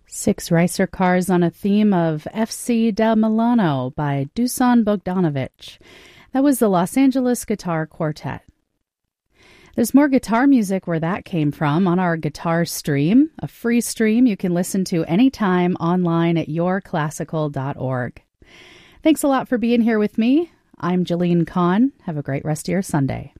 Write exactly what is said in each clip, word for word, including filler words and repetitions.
Six Ricer Cars on a Theme of F C Del Milano by Dusan Bogdanovic. That was the Los Angeles Guitar Quartet. There's more guitar music where that came from on our guitar stream, a free stream you can listen to anytime online at your classical dot org. Thanks a lot for being here with me. I'm Jalene Kahn. Have a great rest of your Sunday.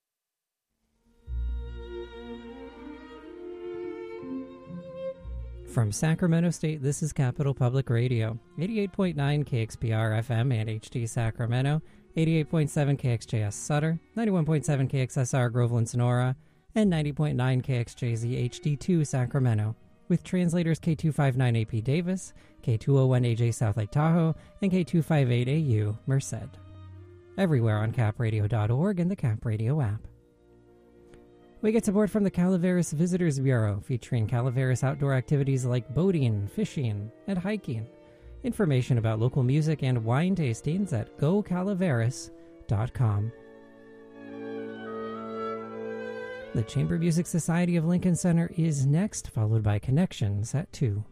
From Sacramento State, this is Capital Public Radio, eighty-eight point nine K X P R F M and H D Sacramento, eighty-eight point seven K X J S Sutter, ninety-one point seven K X S R Groveland Sonora, and ninety point nine K X J Z H D two Sacramento, with translators K two fifty-nine A P Davis, K two oh one A J South Lake Tahoe, and K two fifty-eight A U Merced. Everywhere on cap radio dot org and the Cap Radio app. We get support from the Calaveras Visitors Bureau, featuring Calaveras outdoor activities like boating, fishing, and hiking. Information about local music and wine tastings at go calaveras dot com. The Chamber Music Society of Lincoln Center is next, followed by Connections at two.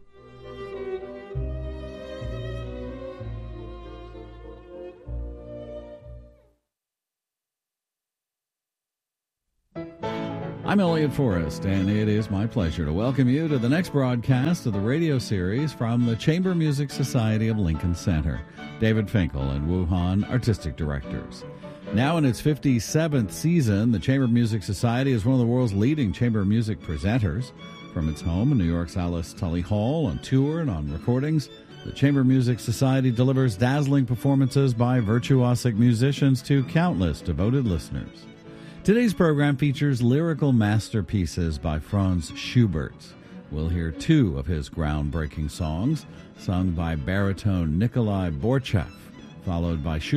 I'm Elliot Forrest, and it is my pleasure to welcome you to the next broadcast of the radio series from the Chamber Music Society of Lincoln Center. David Finkel and Wu Han, artistic directors. Now in its fifty-seventh season, the Chamber Music Society is one of the world's leading chamber music presenters. From its home in New York's Alice Tully Hall, on tour and on recordings, the Chamber Music Society delivers dazzling performances by virtuosic musicians to countless devoted listeners. Today's program features lyrical masterpieces by Franz Schubert. We'll hear two of his groundbreaking songs, sung by baritone Nikolai Borchev, followed by Schubert.